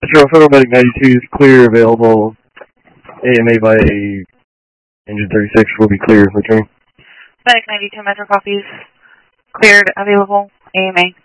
Metro Federal Medic 92 is clear, available. AMA by Engine 36 will be clear. Return. Medic 92 Metro copies. Cleared, available. AMA.